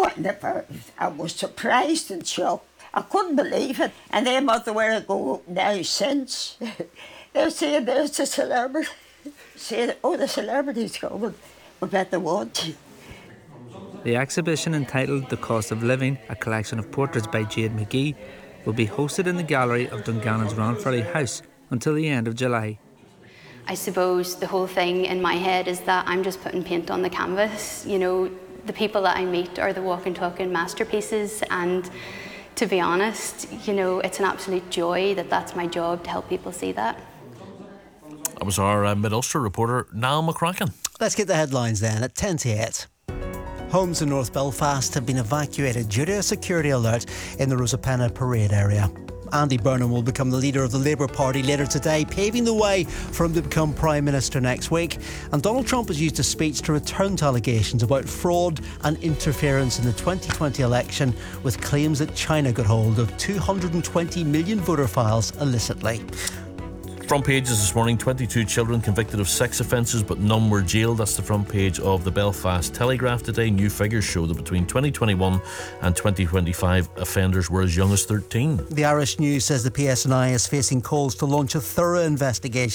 I was surprised and shocked. I couldn't believe it. And then everywhere I go now since, they're saying there's a celebrity. Saying, oh, the celebrity's coming. We better watch. The exhibition, entitled The Cost of Living, a collection of portraits by Jade McGee, will be hosted in the gallery of Dungannon's Ranfurly House until the end of July. I suppose the whole thing in my head is that I'm just putting paint on the canvas. You know, the people that I meet are the walking, talking masterpieces, and to be honest, you know, it's an absolute joy that that's my job, to help people see that. That was our Mid-Ulster reporter, Niall McCracken. Let's get the headlines then at 10 to 8. Homes in North Belfast have been evacuated due to a security alert in the Rosapenna parade area. Andy Burnham will become the leader of the Labour Party later today, paving the way for him to become Prime Minister next week. And Donald Trump has used his speech to return to allegations about fraud and interference in the 2020 election, with claims that China got hold of 220 million voter files illicitly. Front pages this morning, 22 children convicted of sex offences but none were jailed. That's the front page of the Belfast Telegraph today. New figures show that between 2021 and 2025 offenders were as young as 13. The Irish News says the PSNI is facing calls to launch a thorough investigation